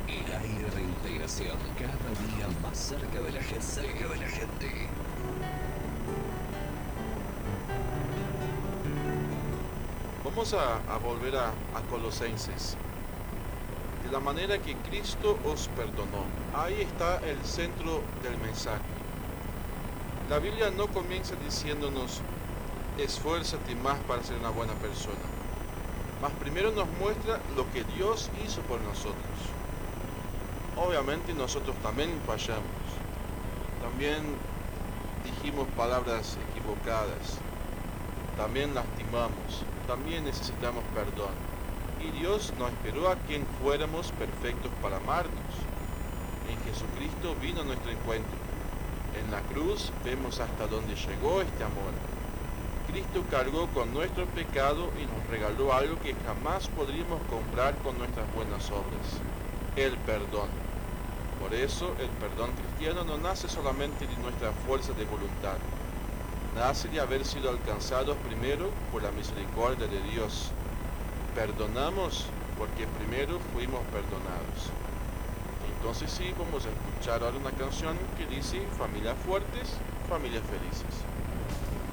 El aire de integración, cada día más cerca de la gente. Cerca de la gente. Vamos a volver a Colosenses. De la manera que Cristo os perdonó. Ahí está el centro del mensaje. La Biblia no comienza diciéndonos, esfuérzate más para ser una buena persona. Mas primero nos muestra lo que Dios hizo por nosotros. Obviamente nosotros también fallamos. También dijimos palabras equivocadas. También lastimamos. También necesitamos perdón. Y Dios no esperó a quien fuéramos perfectos para amarnos. En Jesucristo vino nuestro encuentro. En la cruz vemos hasta dónde llegó este amor. Cristo cargó con nuestro pecado y nos regaló algo que jamás podríamos comprar con nuestras buenas obras, el perdón. Por eso el perdón cristiano no nace solamente de nuestra fuerza de voluntad, nace de haber sido alcanzados primero por la misericordia de Dios. Perdonamos porque primero fuimos perdonados. Entonces sí, vamos a escuchar ahora una canción que dice: familias fuertes, familias felices.